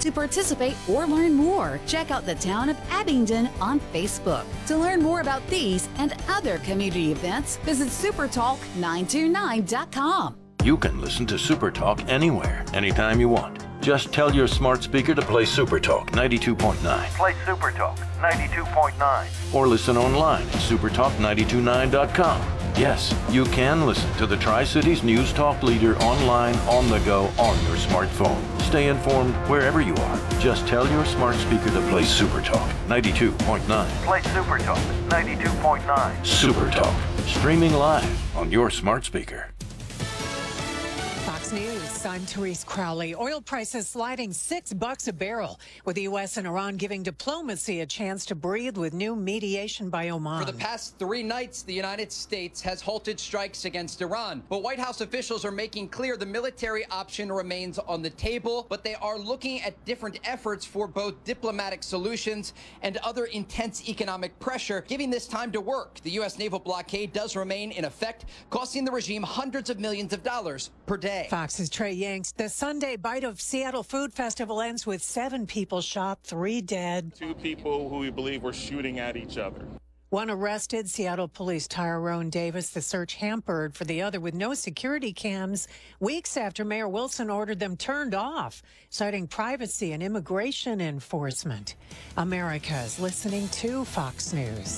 To participate or learn more, check out the Town of Abingdon on Facebook. To learn more about these and other community events, visit supertalk929.com. You can listen to Super Talk anywhere, anytime you want. Just tell your smart speaker to play Super Talk 92.9. Play Super Talk 92.9. Or listen online at supertalk929.com. Yes, you can listen to the Tri-Cities News Talk leader online, on the go, on your smartphone. Stay informed wherever you are. Just tell your smart speaker to play Super Talk 92.9. Play Super Talk 92.9. Super Talk, streaming live on your smart speaker. Fox News, I'm Therese Crowley. Oil prices sliding $6 a barrel, with the U.S. and Iran giving diplomacy a chance to breathe with new mediation by Oman. For the past 3 nights, the United States has halted strikes against Iran. But White House officials are making clear the military option remains on the table, but they are looking at different efforts for both diplomatic solutions and other intense economic pressure, giving this time to work. The U.S. naval blockade does remain in effect, costing the regime hundreds of millions of dollars per day. Fox's Trey Yanks. The Sunday Bite of Seattle Food Festival ends with 7 people shot, 3 dead. 2 people who we believe were shooting at each other. 1 arrested. Seattle Police Tyrone Davis. The search hampered for the other with no security cams weeks after Mayor Wilson ordered them turned off, citing privacy and immigration enforcement. America is listening to Fox News.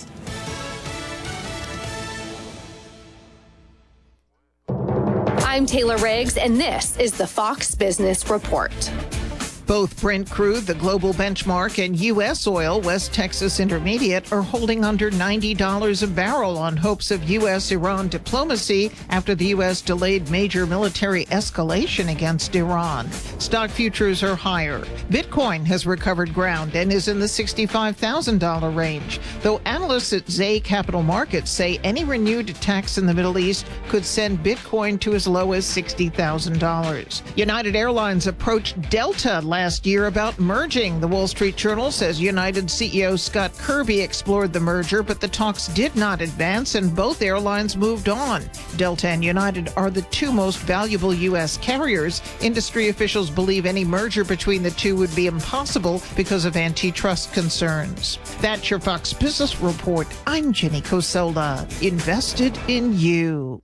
I'm Taylor Riggs, and this is the Fox Business Report. Both Brent crude, the global benchmark, and U.S. oil, West Texas Intermediate, are holding under $90 a barrel on hopes of U.S.-Iran diplomacy after the U.S. delayed major military escalation against Iran. Stock futures are higher. Bitcoin has recovered ground and is in the $65,000 range, though analysts at Zay Capital Markets say any renewed attacks in the Middle East could send Bitcoin to as low as $60,000. United Airlines approached Delta last year about merging. The Wall Street Journal says United CEO Scott Kirby explored the merger, but the talks did not advance and both airlines moved on. Delta and United are the 2 most valuable U.S. carriers. Industry officials believe any merger between the 2 would be impossible because of antitrust concerns. That's your Fox Business Report. I'm Jenny Cosola. Invested in you.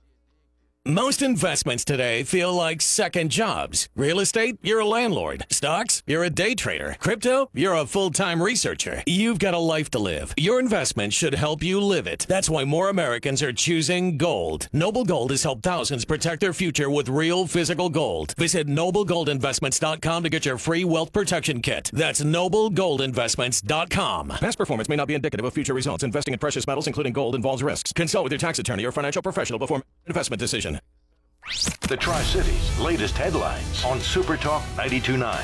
Most investments today feel like second jobs. Real estate, you're a landlord. Stocks, you're a day trader. Crypto, you're a full-time researcher. You've got a life to live. Your investment should help you live it. That's why more Americans are choosing gold. Noble Gold has helped thousands protect their future with real physical gold. Visit NobleGoldInvestments.com to get your free wealth protection kit. That's NobleGoldInvestments.com. Past performance may not be indicative of future results. Investing in precious metals, including gold, involves risks. Consult with your tax attorney or financial professional before making an investment decision. The Tri-Cities' latest headlines on Super Talk 92.9.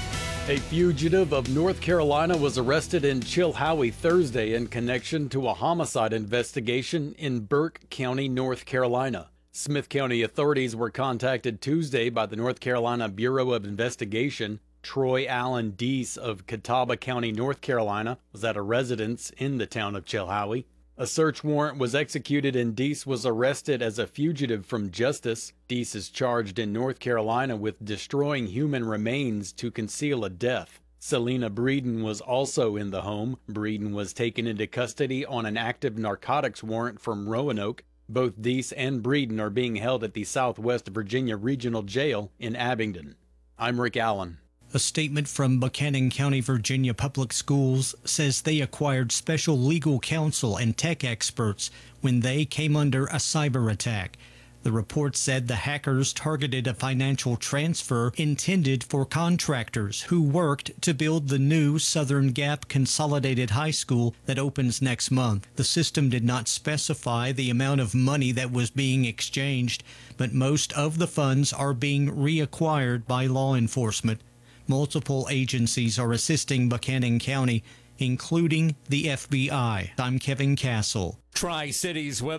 A fugitive of North Carolina was arrested in Chilhowie Thursday in connection to a homicide investigation in Burke County, North Carolina. Smith County authorities were contacted Tuesday by the North Carolina Bureau of Investigation. Troy Allen Deese of Catawba County, North Carolina, was at a residence in the town of Chilhowie. A search warrant was executed and Deese was arrested as a fugitive from justice. Deese is charged in North Carolina with destroying human remains to conceal a death. Selena Breeden was also in the home. Breeden was taken into custody on an active narcotics warrant from Roanoke. Both Deese and Breeden are being held at the Southwest Virginia Regional Jail in Abingdon. I'm Rick Allen. A statement from Buchanan County, Virginia Public Schools says they acquired special legal counsel and tech experts when they came under a cyber attack. The report said the hackers targeted a financial transfer intended for contractors who worked to build the new Southern Gap Consolidated High School that opens next month. The system did not specify the amount of money that was being exchanged, but most of the funds are being reacquired by law enforcement. Multiple agencies are assisting Buchanan County, including the FBI. I'm Kevin Castle. Tri-Cities weather.